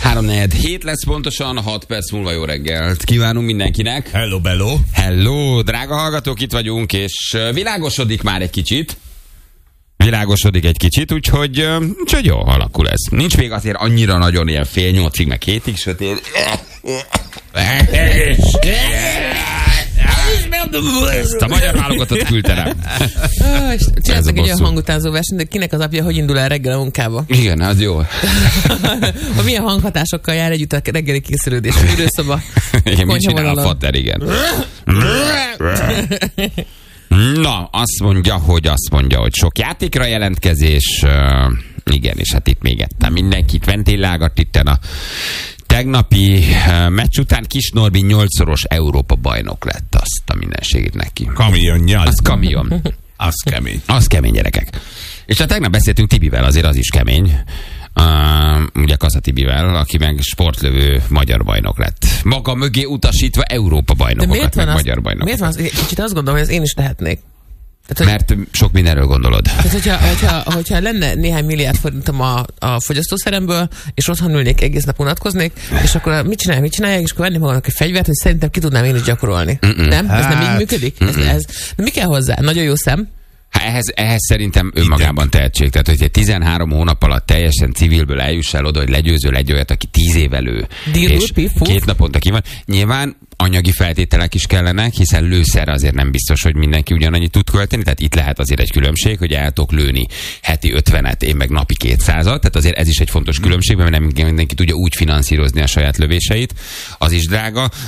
3:47 lesz pontosan, 6 perc múlva jó reggelt kívánunk mindenkinek. Hello, bello. Hello, drága hallgatók, itt vagyunk, és világosodik már egy kicsit. Világosodik egy kicsit, úgyhogy jó alakul ez. Nincs még azért annyira nagyon ilyen 7:30-ig, meg 7-ig sötét. Ezt a magyar válogatott küldte rám. Csináltak egy olyan hangutánzó versenyt, de kinek az apja hogy indul el reggel a munkába? Igen, az jó. Milyen hanghatásokkal jár együtt a reggeli készülődés, a űrőszoba? Igen, mit csinál a fater, igen. Na, azt mondja, hogy sok játékra jelentkezés. Igen, és hát itt még ettem mindenkit ventillálgat itten a tegnapi meccs után. Kis Norbi 8-szoros Európa bajnok lett, azt a mindenségét neki. Kamionnyal. Az kamion. Az kemény. Az kemény, gyerekek. És hát tegnap beszéltünk Tibivel, azért az is kemény. Ugye Kassa Tibivel, aki meg sportlövő magyar bajnok lett. Maga mögé utasítva Európa bajnokokat, meg magyar bajnokokat. Miért van az? Kicsit azt gondolom, hogy az én is lehetnék. Tehát, mert sok mindenről gondolod. Tehát, hogyha lenne néhány milliárd forintom a fogyasztószeremből, és otthon ülnék, egész nap unatkoznék, és akkor mit csinálják, és akkor venni magamnak egy fegyvert, hogy szerintem ki tudnám én is gyakorolni. Nem? Ez nem így működik? De mi kell hozzá? Nagyon jó szem. Ehhez szerintem önmagában tehetség. Tehát, hogy egy 13 hónap alatt teljesen civilből eljuss el oda, hogy legyőzöl egy olyat, aki 10 év elő, és 2 naponta ki van. Nyilván anyagi feltételek is kellenek, hiszen lőszerre azért nem biztos, hogy mindenki ugyanannyit tud költeni, tehát itt lehet azért egy különbség, hogy el tudok lőni heti 50-et, én meg napi 200-at, tehát azért ez is egy fontos különbség, mert nem mindenki tudja úgy finanszírozni a saját lövéseit, az is drága.